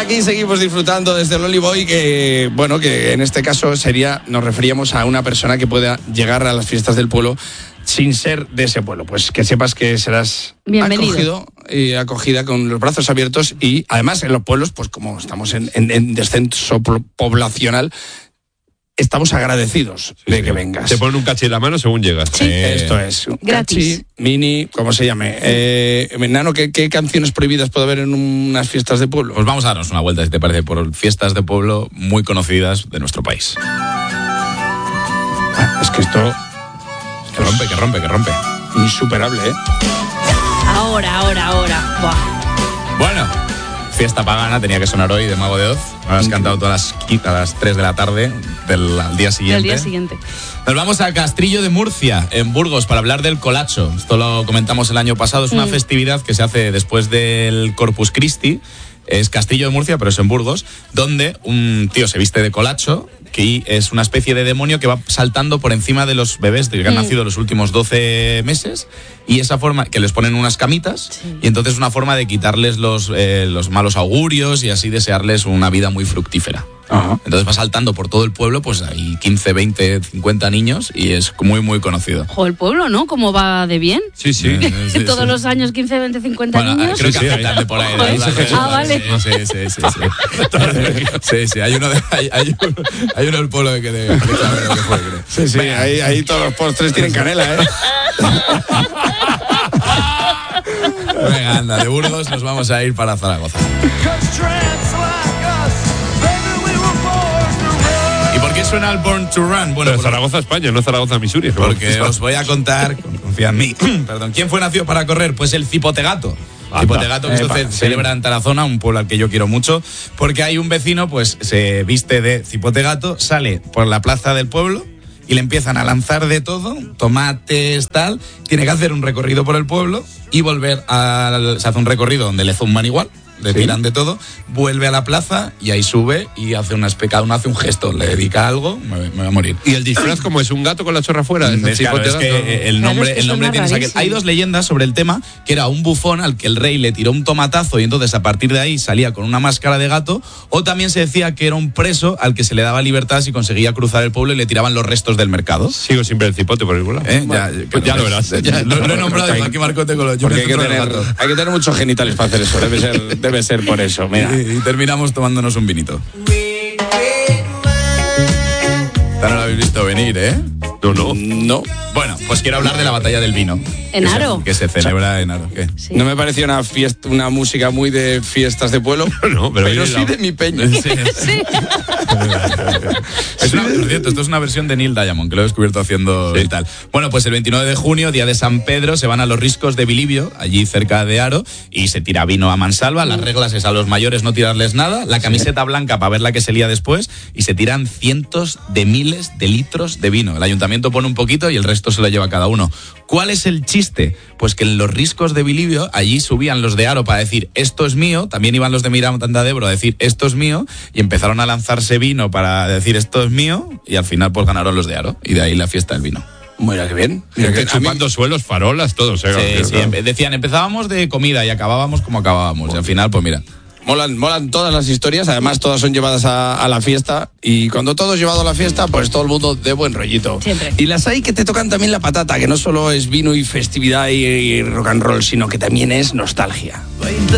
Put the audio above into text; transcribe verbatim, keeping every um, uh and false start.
aquí seguimos disfrutando desde el Oliboy, que bueno, que en este caso sería, nos referíamos a una persona que pueda llegar a las fiestas del pueblo sin ser de ese pueblo. Pues que sepas que serás acogido y acogida con los brazos abiertos, y además en los pueblos, pues como estamos en, en, en descenso poblacional, estamos agradecidos sí, de que sí. vengas. Te ponen un cachi en la mano según llegas. Sí, eh, esto es. Un gratis. Cachi, mini, como se llame. Eh, Nano, ¿qué, ¿qué canciones prohibidas puede haber en unas fiestas de pueblo? Pues vamos a darnos una vuelta, si te parece, por fiestas de pueblo muy conocidas de nuestro país. Ah, es que esto... Que rompe, que rompe, que rompe. Insuperable, ¿eh? Ahora, ahora, ahora. Buah. Bueno, fiesta pagana tenía que sonar hoy de Mago de Oz. Lo has cantado todas las, a las tres de la tarde del al día siguiente. Del día siguiente. Nos vamos a Castrillo de Murcia, en Burgos, para hablar del colacho. Esto lo comentamos el año pasado. Es una mm. festividad que se hace después del Corpus Christi. Es Castillo de Murcia, pero es en Burgos, donde un tío se viste de colacho, que es una especie de demonio que va saltando por encima de los bebés que han mm. nacido los últimos doce meses, y esa forma, que les ponen unas camitas, sí. y entonces es una forma de quitarles los, eh, los malos augurios y así desearles una vida muy fructífera. Ajá. Entonces va saltando por todo el pueblo, pues hay quince, veinte, cincuenta niños, y es muy, muy conocido. Ojo, el pueblo, ¿no? ¿Cómo va de bien? Sí, sí. Eh, sí Todos sí. los años quince, veinte, cincuenta bueno, niños. Creo que sí, aceptan de por ahí. ahí ah, vale. Sí, sí, sí. Sí, sí. sí, sí. Hay uno, de, hay, hay uno, hay uno del pueblo que de, de clave lo que fue, creo. Sí, sí. Ahí, ahí todos los postres tienen canela, ¿eh? Venga, anda, de Burgos nos vamos a ir para Zaragoza. ¿Y por qué suena el Born to Run? Bueno, Zaragoza, España, no Zaragoza, Missouri. Porque os voy a contar, confía en mí, perdón, ¿quién fue nacido para correr? Pues el Cipotegato. Cipotegato, que esto se celebra en Tarazona, un pueblo al que yo quiero mucho, porque hay un vecino, pues se viste de Cipotegato, sale por la plaza del pueblo y le empiezan a lanzar de todo, tomates, tal. Tiene que hacer un recorrido por el pueblo y volver a... Se hace un recorrido donde le zumban igual, le ¿Sí? tiran de todo, vuelve a la plaza y ahí sube y hace una cada uno hace un gesto, le dedica algo, me, me voy a morir. ¿Y el disfraz cómo es? ¿Un gato con la chorra fuera? Es, claro, es que el nombre, claro, es que el nombre tiene aquel. Hay dos leyendas sobre el tema, que era un bufón al que el rey le tiró un tomatazo y entonces a partir de ahí salía con una máscara de gato, o también se decía que era un preso al que se le daba libertad si conseguía cruzar el pueblo y le tiraban los restos del mercado. Sigo siempre el cipote por el culo. ¿Eh? Bueno, ya, pues ya lo verás. Ya, lo, lo he nombrado de aquí Marcote con los Porque hay que, tener, hay que tener muchos genitales para hacer eso, debe ser, debe ser por eso. Mira. Y, y terminamos tomándonos un vinito. Esta no la habéis visto venir, ¿eh? No, no. No. Bueno, pues quiero hablar de la batalla del vino. ¿En Aro? Que se, que se celebra en Aro. ¿Qué? Sí. No me pareció una fiesta, una música muy de fiestas de pueblo. No, pero, pero sí la... de mi peña. Sí. sí. Es una, por cierto, esto es una versión de Neil Diamond, que lo he descubierto haciendo sí. y tal. Bueno, pues el veintinueve de junio, día de San Pedro, se van a los riscos de Bilibio, allí cerca de Aro, y se tira vino a mansalva. Las reglas es a los mayores no tirarles nada, la camiseta sí. blanca para ver la que se lía después, y se tiran cientos de miles de litros de vino. El ayuntamiento pone un poquito y el resto se lo lleva cada uno. ¿Cuál es el chiste? Pues que en los riscos de Bilibio, allí subían los de Aro para decir esto es mío, también iban los de Miranda de Ebro a decir esto es mío, y empezaron a lanzarse vino para decir esto es mío, y al final pues ganaron los de Aro, y de ahí la fiesta del vino. Mira qué bien. Mira que chupando mí... suelos, farolas, todo. Sí, sí, decían, empezábamos de comida y acabábamos como acabábamos, bueno. y al final pues mira. Molan, molan todas las historias, además todas son llevadas a, a la fiesta, y cuando todo es llevado a la fiesta, pues todo el mundo de buen rollito. Siempre. Y las hay que te tocan también la patata, que no solo es vino y festividad y, y rock and roll, sino que también es nostalgia.